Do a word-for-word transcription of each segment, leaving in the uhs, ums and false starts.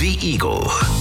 The Eagle.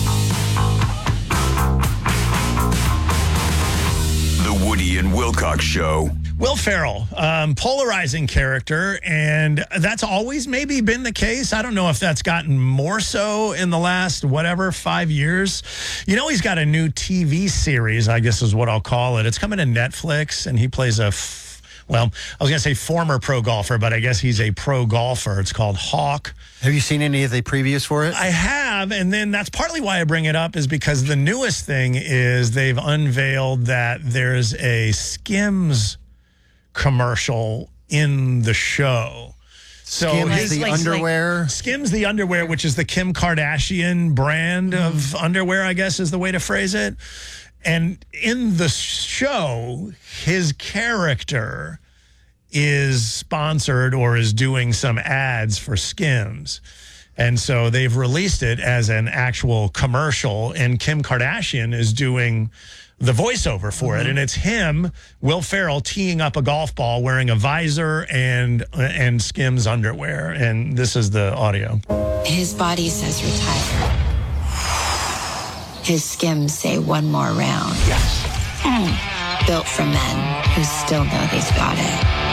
The Woody and Wilcox Show. Will Ferrell, um, polarizing character, and that's always maybe been the case. I don't know if that's gotten more so in the last, whatever, five years. You know, he's got a new T V series, I guess is what I'll call it. It's coming to Netflix, and he plays a, f- well, I was going to say former pro golfer, but I guess he's a pro golfer. It's called Hawk. Have you seen any of the previews for it? I have, and then that's partly why I bring it up is because the newest thing is they've unveiled that there's a Skims commercial in the show. So Skims his, the like- underwear. Skims the underwear, which is the Kim Kardashian brand Mm-hmm. of underwear, I guess is the way to phrase it. And in the show, his character is sponsored or is doing some ads for Skims. And so they've released it as an actual commercial, and Kim Kardashian is doing the voiceover for Mm-hmm. it, and it's him, Will Ferrell, teeing up a golf ball wearing a visor and and Skims underwear, and this is the audio. His body says retire. His Skims say one more round. Yes. Built for men who still know they've got it.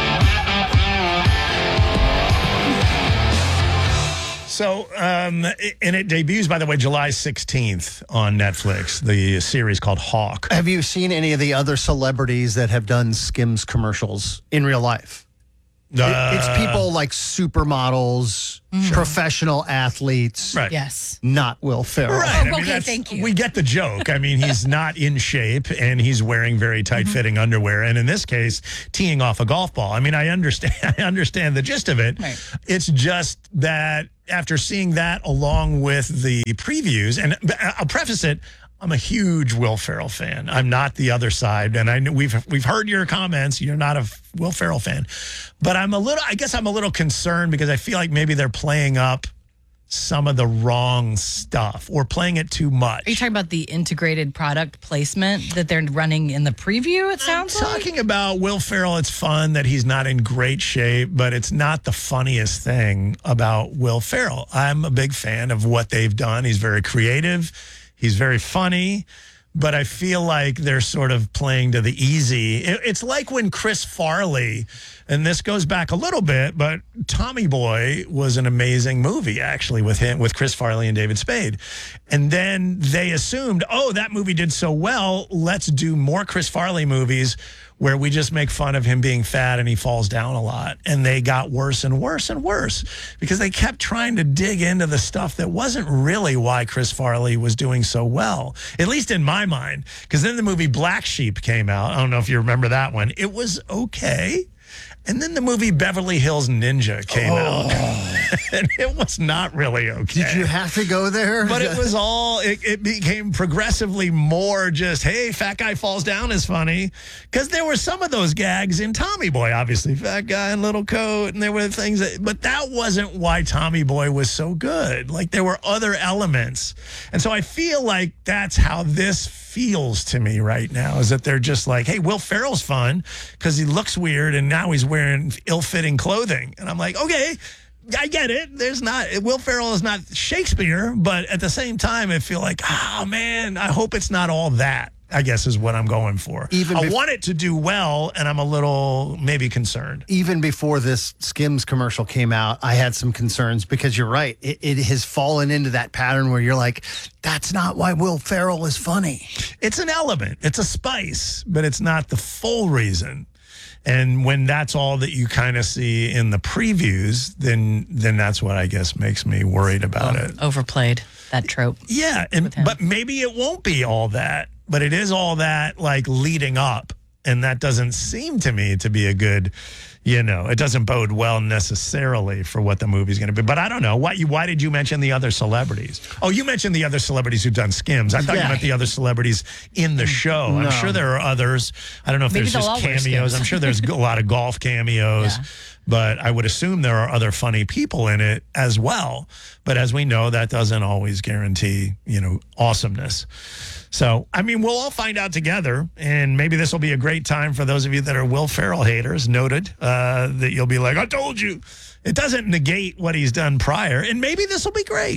So, um, and it debuts, by the way, July sixteenth on Netflix, the series called Hawk. Have you seen any of the other celebrities that have done Skims commercials in real life? It- Uh, it's people like supermodels, professional athletes, Right. Yes. not Will Ferrell. Right. Oh, I mean, okay, that's- thank you. We get the joke. I mean, he's not in shape, and he's wearing very tight-fitting underwear. And in this case, teeing off a golf ball. I mean, I understand. I understand the gist of it. Right. It's just that after seeing that, along with the previews, and I'll preface it. I'm a huge Will Ferrell fan. I'm not the other side, and I know we've we've heard your comments. You're not a Will Ferrell fan, but I'm a little. I guess I'm a little concerned because I feel like maybe they're playing up some of the wrong stuff or playing it too much. Are you talking about the integrated product placement that they're running in the preview, it sounds I'm like? talking about Will Ferrell. It's fun that he's not in great shape, but it's not the funniest thing about Will Ferrell. I'm a big fan of what they've done. He's very creative. He's very funny, but I feel like they're sort of playing to the easy. It- It's like when Chris Farley, and this goes back a little bit, but Tommy Boy was an amazing movie, actually, with him, with Chris Farley and David Spade. And then they assumed, oh, that movie did so well, let's do more Chris Farley movies where we just make fun of him being fat and he falls down a lot. And they got worse and worse and worse because they kept trying to dig into the stuff that wasn't really why Chris Farley was doing so well, at least in my mind. Because then the movie Black Sheep came out. I don't know if you remember that one. It was okay. And then the movie Beverly Hills Ninja came out. And it was not really okay. Did you have to go there? But it was all, it, it became progressively more just, hey, fat guy falls down is funny. Because there were some of those gags in Tommy Boy, obviously. Fat guy in little coat, and there were things that, but that wasn't why Tommy Boy was so good. Like, there were other elements. And so I feel like that's how this feels to me right now, is that they're just like, hey, Will Ferrell's fun because he looks weird, and now he's wearing ill-fitting clothing. And I'm like, okay, I get it. There's not, Will Ferrell is not Shakespeare, but at the same time, I feel like, oh man, I hope it's not all that, I guess is what I'm going for. Even I bef- want it to do well, and I'm a little maybe concerned. Even before this Skims commercial came out, I had some concerns because you're right. It, it has fallen into that pattern where you're like, that's not why Will Ferrell is funny. It's an element, it's a spice, but it's not the full reason. And when that's all that you kind of see in the previews, then then that's what I guess makes me worried about it. Overplayed that trope. Yeah, and but maybe it won't be all that, but it is all that like leading up, and that doesn't seem to me to be a good, you know, it doesn't bode well necessarily for what the movie's going to be. But I don't know. Why you why did you mention the other celebrities? Oh, you mentioned the other celebrities who've done Skims. I thought Yeah. you meant the other celebrities in the show. No. I'm sure there are others. I don't know if Maybe there's they'll just all wear cameos. Skims. I'm sure there's a lot of golf cameos. Yeah. But I would assume there are other funny people in it as well. But as we know, that doesn't always guarantee, you know, awesomeness. So, I mean, we'll all find out together, and maybe this will be a great time for those of you that are Will Ferrell haters, noted, uh, that you'll be like, I told you. It doesn't negate what he's done prior, and maybe this will be great.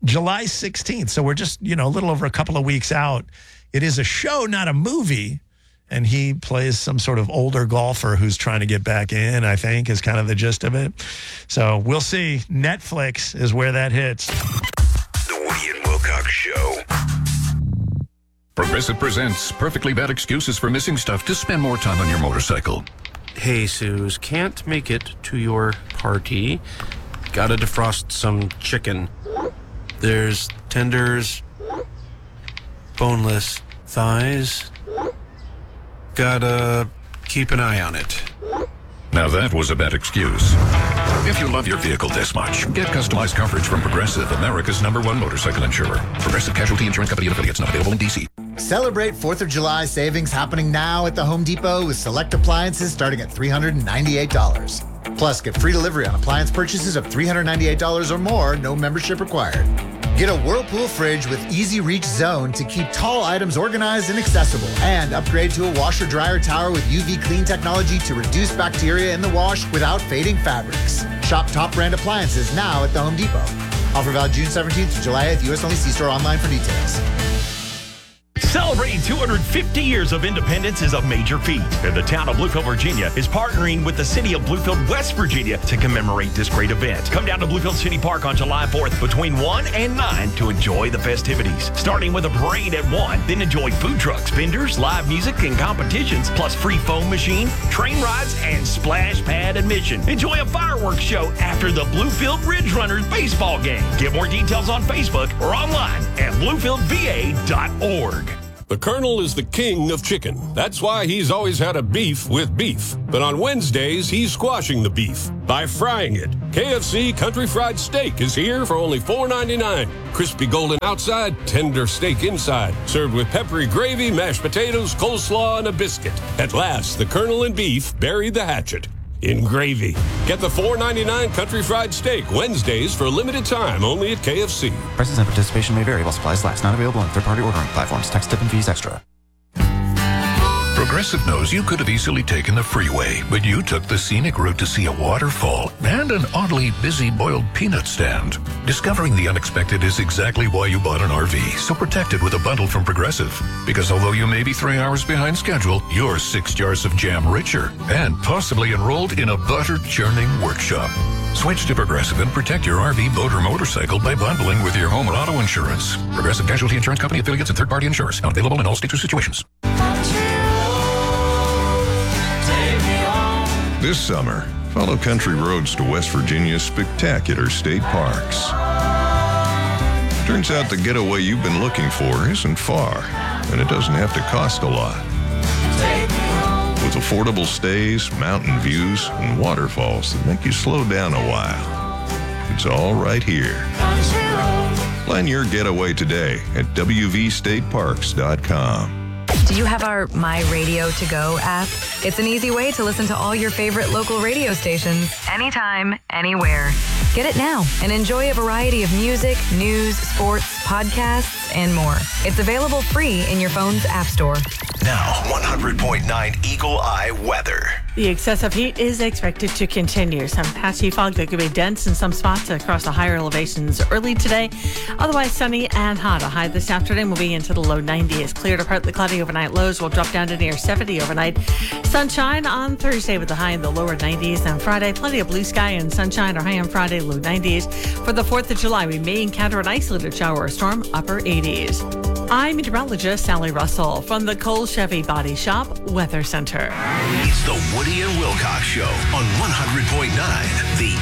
July sixteenth. So we're just, you know, a little over a couple of weeks out. It is a show, not a movie. And he plays some sort of older golfer who's trying to get back in, I think, is kind of the gist of it. So we'll see. Netflix is where that hits. The Woody and Wilcox Show. Progressive presents Perfectly Bad Excuses for Missing Stuff to Spend More Time on Your Motorcycle. Hey, Suze, can't make it to your party. Gotta defrost some chicken. There's tenders, boneless thighs. Gotta keep an eye on it. Now that was a bad excuse. If you love your vehicle this much, get customized coverage from Progressive, America's number one motorcycle insurer. Progressive Casualty Insurance Company and affiliates, not available in D C. Celebrate fourth of July savings happening now at the Home Depot with select appliances starting at three hundred ninety-eight dollars. Plus, get free delivery on appliance purchases of three hundred ninety-eight dollars or more, no membership required. Get a Whirlpool fridge with Easy Reach Zone to keep tall items organized and accessible. And upgrade to a washer-dryer tower with U V clean technology to reduce bacteria in the wash without fading fabrics. Shop top brand appliances now at the Home Depot. Offer valid June seventeenth to July eighth. U S only. See store online for details. Celebrating two hundred fifty years of independence is a major feat, and the town of Bluefield, Virginia is partnering with the city of Bluefield, West Virginia to commemorate this great event. Come down to Bluefield City Park on July fourth between one and nine to enjoy the festivities. Starting with a parade at one, then enjoy food trucks, vendors, live music, and competitions, plus free foam machine, train rides, and splash pad admission. Enjoy a fireworks show after the Bluefield Ridge Runners baseball game. Get more details on Facebook or online at bluefield v a dot org. The Colonel is the king of chicken. That's why he's always had a beef with beef. But on Wednesdays, he's squashing the beef by frying it. K F C Country Fried Steak is here for only four ninety-nine. Crispy golden outside, tender steak inside. Served with peppery gravy, mashed potatoes, coleslaw, and a biscuit. At last, the Colonel and beef buried the hatchet in gravy. Get the four ninety-nine Country Fried Steak Wednesdays for a limited time only at K F C. Prices and participation may vary while supplies last. Not available on third-party ordering platforms. Tax, tip, and fees extra. Progressive knows you could have easily taken the freeway, but you took the scenic route to see a waterfall and an oddly busy boiled peanut stand. Discovering the unexpected is exactly why you bought an R V, so protect it with a bundle from Progressive. Because although you may be three hours behind schedule, you're six jars of jam richer and possibly enrolled in a butter churning workshop. Switch to Progressive and protect your R V, boat, or motorcycle by bundling with your home or auto insurance. Progressive Casualty Insurance Company, affiliates, and third-party insurers. Not available in all states or situations. This summer, follow country roads to West Virginia's spectacular state parks. Turns out the getaway you've been looking for isn't far, and it doesn't have to cost a lot. With affordable stays, mountain views, and waterfalls that make you slow down a while. It's all right here. Plan your getaway today at w v state parks dot com. Do you have our My Radio To Go app? It's an easy way to listen to all your favorite local radio stations anytime, anywhere. Get it now and enjoy a variety of music, news, sports, podcasts, and more. It's available free in your phone's app store. Now, one hundred point nine Eagle Eye weather. The excessive heat is expected to continue. Some patchy fog that could be dense in some spots across the higher elevations early today. Otherwise sunny and hot. A high this afternoon will be into the low nineties. Clear to partly cloudy overnight. Lows will drop down to near seventy overnight. Sunshine on Thursday with a high in the lower nineties. And Friday, plenty of blue sky and sunshine. Or high on Friday, low nineties. For the fourth of July, we may encounter an isolated shower or storm, upper eighties. I'm meteorologist Sally Russell from the Cole Chevy Body Shop Weather Center. It's the Woody and Wilcox Show on one hundred point nine The